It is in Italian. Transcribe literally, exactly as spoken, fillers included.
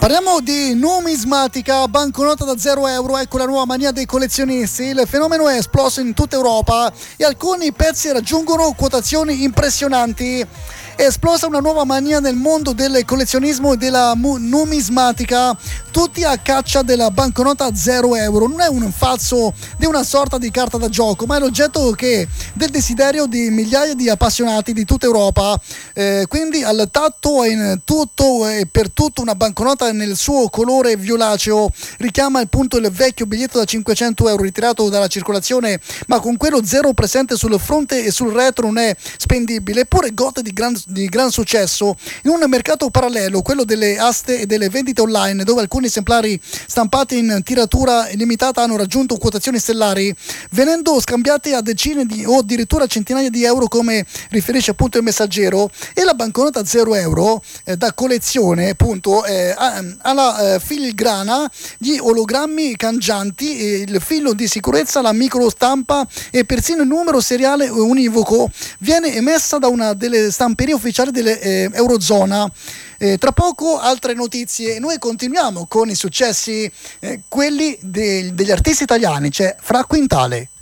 Parliamo di numismatica, banconota da zero euro, ecco la nuova mania dei collezionisti. Il fenomeno è esploso in tutta Europa e alcuni pezzi raggiungono quotazioni impressionanti. È esplosa una nuova mania nel mondo del collezionismo e della mu- numismatica, tutti a caccia della banconota a zero euro. Non è un falso di una sorta di carta da gioco, ma è l'oggetto che del desiderio di migliaia di appassionati di tutta Europa. Eh, quindi al tatto e in tutto e per tutto una banconota nel suo colore violaceo richiama appunto il vecchio biglietto da cinquecento euro ritirato dalla circolazione, ma con quello zero presente sul fronte e sul retro non è spendibile. Eppure gode di gran di gran successo in un mercato parallelo, quello delle aste e delle vendite online, dove alcuni esemplari stampati in tiratura limitata hanno raggiunto quotazioni stellari, venendo scambiati a decine di o addirittura centinaia di euro, come riferisce appunto il Messaggero. E la banconota zero euro eh, da collezione appunto eh, alla eh, filigrana, gli ologrammi cangianti, eh, il filo di sicurezza, la microstampa e persino il numero seriale univoco viene emessa da una delle stamperie ufficiali dell'Eurozona. Eh, eh, tra poco altre notizie. Noi continuiamo con i successi, eh, quelli de- degli artisti italiani. C'è Fra Quintale.